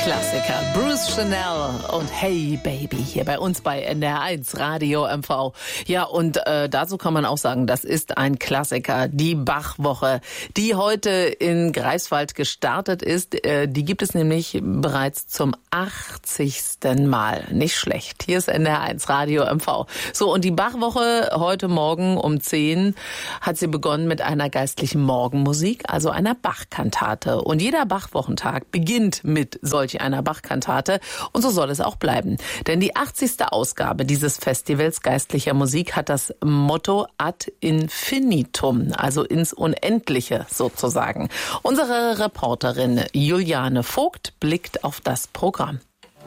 Klassiker. Bruce Chanel und Hey Baby hier bei uns bei NDR1 Radio MV. Ja, und dazu kann man auch sagen, das ist ein Klassiker, die Bach-Woche, die heute in Greifswald gestartet ist. Die gibt es nämlich bereits zum 80. Mal. Nicht schlecht. Hier ist NDR1 Radio MV. So, und die Bach-Woche heute Morgen um 10 hat sie begonnen mit einer geistlichen Morgenmusik, also einer Bach-Kantate. Und jeder Bach-Wochentag beginnt mit solch einer Bach-Kantate. Und so soll es auch bleiben. Denn die 80. Ausgabe dieses Festivals geistlicher Musik hat das Motto Ad Infinitum, also ins Unendliche sozusagen. Unsere Reporterin Juliane Vogt blickt auf das Programm.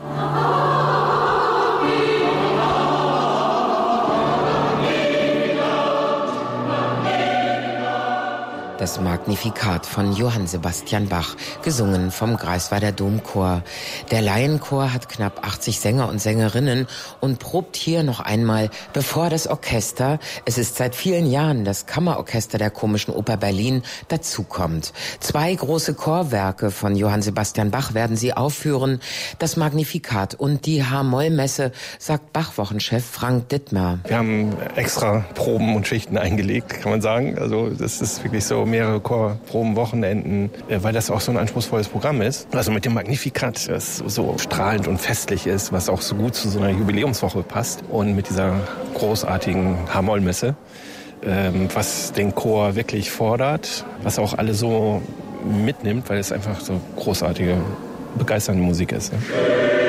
Das Magnificat von Johann Sebastian Bach, gesungen vom Greifswalder Domchor. Der Laienchor hat knapp 80 Sänger und Sängerinnen und probt hier noch einmal, bevor das Orchester, es ist seit vielen Jahren das Kammerorchester der Komischen Oper Berlin, dazukommt. 2 große Chorwerke von Johann Sebastian Bach werden sie aufführen, das Magnificat und die H-Moll-Messe, sagt Bach-Wochenchef Frank Dittmer. Wir haben extra Proben und Schichten eingelegt, kann man sagen. Also das ist wirklich so mehrere Chorproben, Wochenenden, weil das auch so ein anspruchsvolles Programm ist. Also mit dem Magnificat, das so strahlend und festlich ist, was auch so gut zu so einer Jubiläumswoche passt. Und mit dieser großartigen H-Moll-Messe, was den Chor wirklich fordert, was auch alle so mitnimmt, weil es einfach so großartige, begeisternde Musik ist. Ne?